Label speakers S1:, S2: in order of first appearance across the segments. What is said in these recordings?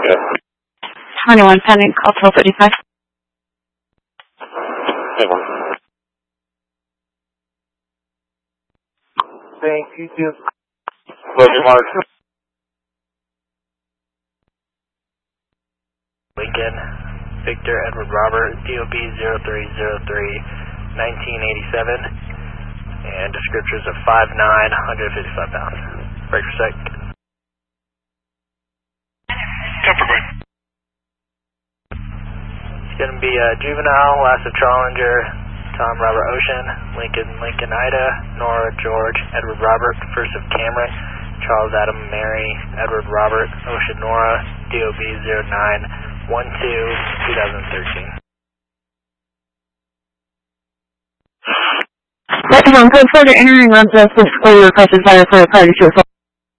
S1: ahead.
S2: 21 pending, call 1235.
S1: Hey, one.
S3: Thank you, too.
S1: Logan Mark.
S4: Lincoln, Victor Edward Robert, DOB 0303, 1987, and descriptors of 5'9", 155 pounds. Break for sec. It's going to be Juvenile, last of Trollinger, Tom Robert Ocean, Lincoln Ida, Nora George, Edward Robert, first of Cameron, Charles Adam Mary, Edward Robert, Ocean Nora, DOB 0912, 2013.
S2: Let's code further entering runs us disclaimer requested by the party to a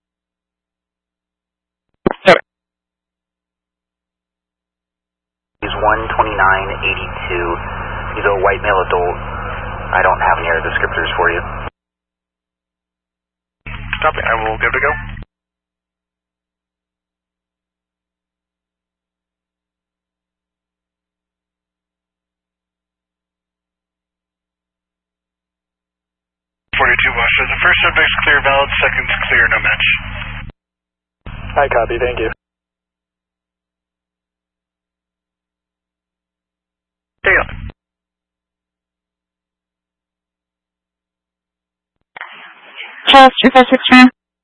S5: He's 12982. He's a white male adult. I don't have any other descriptors for you.
S6: Copy, I will give it a go. The first subject's clear, valid, second's clear, no match.
S4: Hi, copy, thank you.
S6: There you go.
S2: Charles 2563.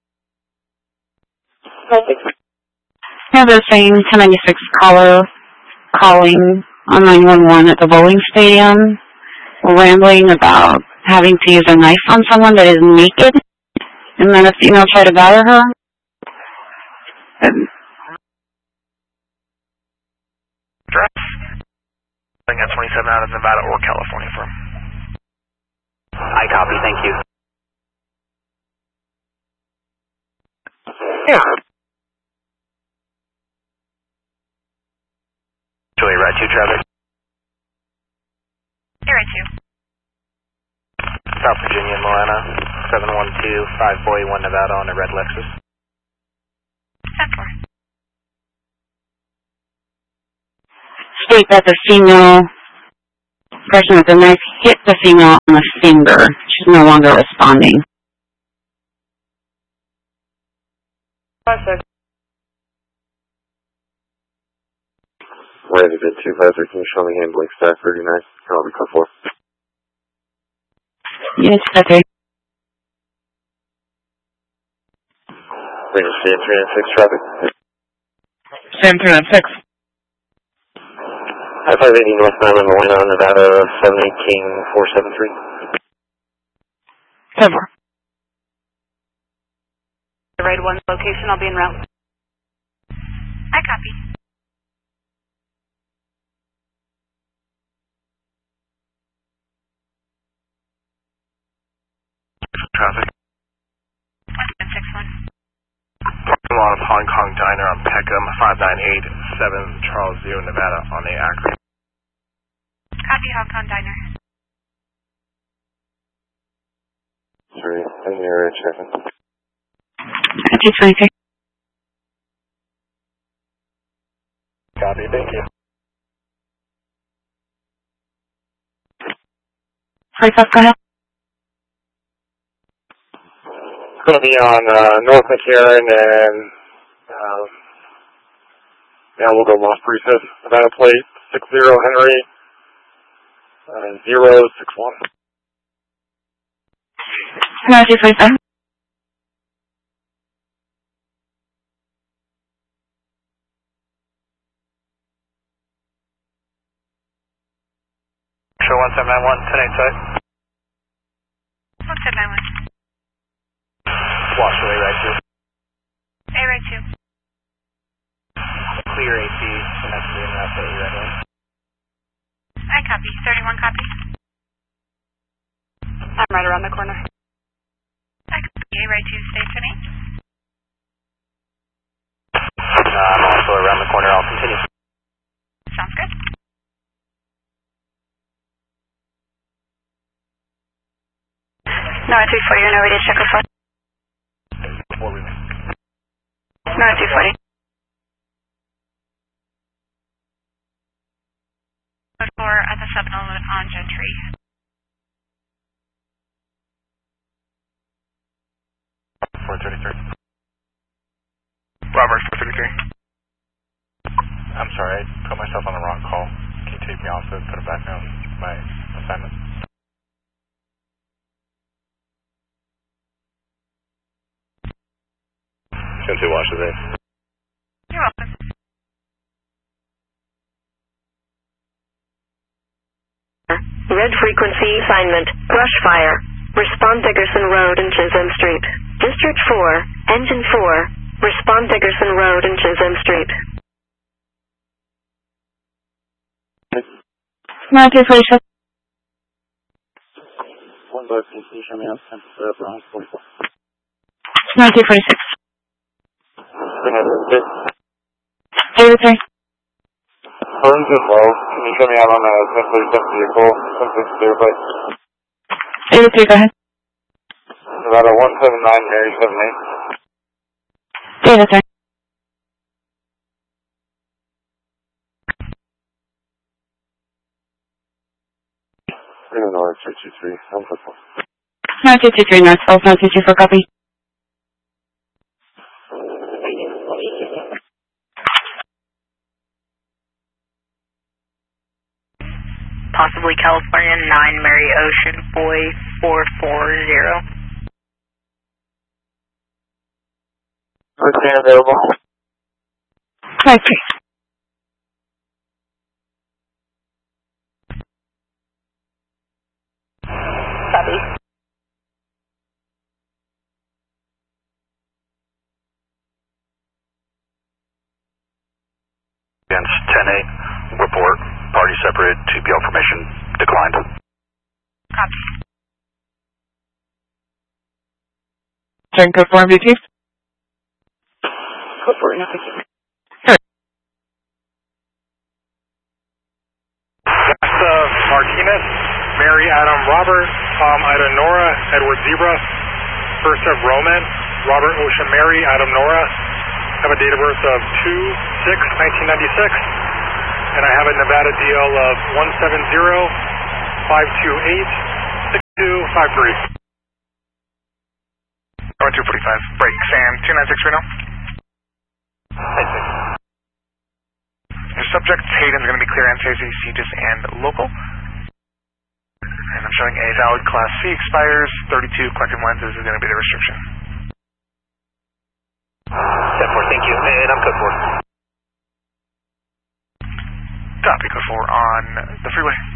S2: Yeah, the same 1096 caller calling on 911 at the bowling stadium, rambling about having to use a knife on someone that is naked, and then a female tried to batter her.
S6: Address? I think that's 27 out of Nevada or California firm.
S5: I copy, thank you.
S6: Yeah.
S5: Julie, right 2 traffic.
S7: You're right 2.
S4: South Virginia, Milana, 712-5481 Nevada on a red Lexus.
S7: 10-4.
S2: State that the female person with the knife hit the female on the finger. She's no longer responding.
S7: 5-6.
S1: Ready to 253, can you show me handling staff 39? I'll be code 4.
S2: Yes, okay.
S1: Bring Sam 396 traffic.
S3: Sam 396.
S1: I-580 northbound on Milano, Nevada, 718-473.
S2: 10-4.
S7: The right one location, I'll be en route. I copy.
S6: Traffic.
S7: 161.
S6: Parking lot of Hong Kong Diner on Peckham, 5987 Charles Zero, Nevada on the Akron.
S7: Copy, Hong Kong Diner.
S1: Sorry, I'm near checking.
S2: 223.
S4: Copy, thank you.
S2: 45, go ahead.
S1: Going to be on North McCarran and now we'll go Las Cruces, Nevada plate 60 Henry 061.
S2: No, 245.
S4: Show 1791, 10 8
S7: 1791.
S4: Wash away right 2.
S7: A right 2.
S4: Clear AC, and that's the enough that you're ready.
S7: I copy. 31 copy. I'm right around the corner. I copy. A right 2, stay to me.
S4: I'm also around the corner, I'll continue.
S7: Sounds good. No, 240, you're now ready to check with us. No, 240.
S6: also put it back on my assignment. Since we watched today.
S7: You're welcome.
S8: Red frequency assignment, brush fire. Respond Dickerson Road and Chisholm Street. District 4, Engine 4, respond Dickerson Road and Chisholm Street.
S2: 9246. 9246. 83.
S1: Burns is low. Can you show me out on a 1037 vehicle? 1060,
S2: 83, go ahead.
S1: Nevada 179, Mary 78.
S2: 83.
S1: North 223, I'm football.
S2: 9223 Northville, 9224, copy.
S7: Possibly California 9 Mary Ocean Boy 440.
S1: Okay, available.
S2: 93.
S7: Copy.
S5: Against 10-8, report, party separated, TPL formation declined.
S7: Copy.
S3: Turn code 4 MDT.
S2: Code 4, nothing.
S6: Martinez, Mary Adam Robert, Tom Ida Nora, Edward Zebra, first of Roman, Robert Ocean Mary, Adam Nora, have a date of birth of 2/6/1996, and I have a Nevada DL of 170-528-6253.
S9: 245, break, Sam, 296 Reno. Your subject, Hayden, is going to be clear NCIC, CGIS, and local. And I'm showing a valid Class C expires, 32 collective lenses is going to be the restriction.
S5: 10-4, thank you, and I'm code 4.
S9: Copy, code 4 on the freeway.